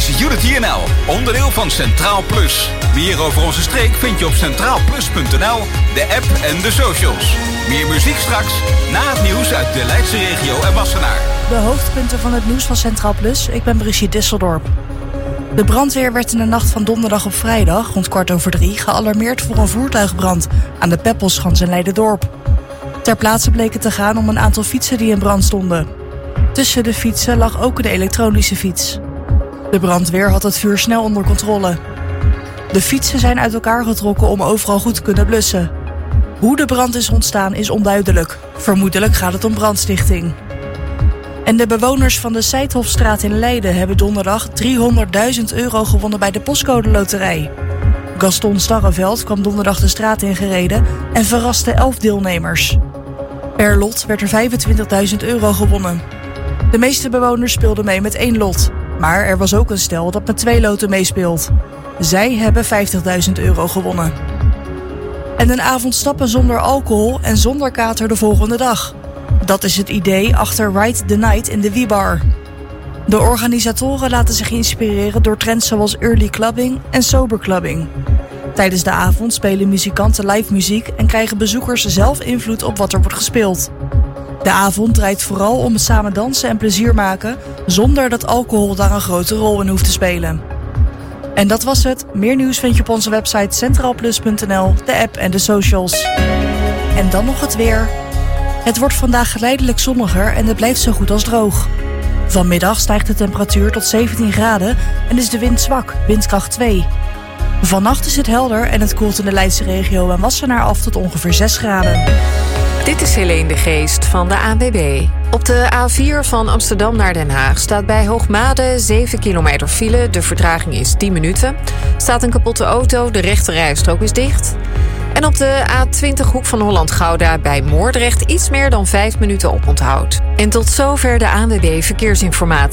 Unity NL, onderdeel van Centraal Plus. Meer over onze streek vind je op centraalplus.nl, de app en de socials. Meer muziek straks, na het nieuws uit de Leidse regio en Wassenaar. De hoofdpunten van het nieuws van Centraal Plus. Ik ben Brigitte Disseldorp. De brandweer werd in de nacht van donderdag op vrijdag, rond 2:15, gealarmeerd voor een voertuigbrand aan de Peppelschans in Leiderdorp. Ter plaatse bleek het te gaan om een aantal fietsen die in brand stonden. Tussen de fietsen lag ook de elektronische fiets. De brandweer had het vuur snel onder controle. De fietsen zijn uit elkaar getrokken om overal goed te kunnen blussen. Hoe de brand is ontstaan is onduidelijk. Vermoedelijk gaat het om brandstichting. En de bewoners van de Seithofstraat in Leiden hebben donderdag €300.000 gewonnen bij de Postcode Loterij. Gaston Starreveld kwam donderdag de straat ingereden en verraste 11 deelnemers. Per lot werd er €25.000 gewonnen. De meeste bewoners speelden mee met 1 lot. Maar er was ook een stel dat met 2 loten meespeelt. Zij hebben €50.000 gewonnen. En een avond stappen zonder alcohol en zonder kater de volgende dag. Dat is het idee achter Ride the Night in de Wiebar. De organisatoren laten zich inspireren door trends zoals early clubbing en sober clubbing. Tijdens de avond spelen muzikanten live muziek en krijgen bezoekers zelf invloed op wat er wordt gespeeld. De avond draait vooral om het samen dansen en plezier maken, zonder dat alcohol daar een grote rol in hoeft te spelen. En dat was het. Meer nieuws vind je op onze website centraalplus.nl, de app en de socials. En dan nog het weer. Het wordt vandaag geleidelijk zonniger en het blijft zo goed als droog. Vanmiddag stijgt de temperatuur tot 17 graden en is de wind zwak, windkracht 2. Vannacht is het helder en het koelt in de Leidse regio en Wassenaar af tot ongeveer 6 graden. Dit is Helene de Geest van de ANWB. Op de A4 van Amsterdam naar Den Haag staat bij Hoogmade 7 kilometer file. De vertraging is 10 minuten. Staat een kapotte auto, de rechte rijstrook is dicht. En op de A20 hoek van Holland-Gouda bij Moordrecht iets meer dan 5 minuten oponthoud. En tot zover de ANWB Verkeersinformatie.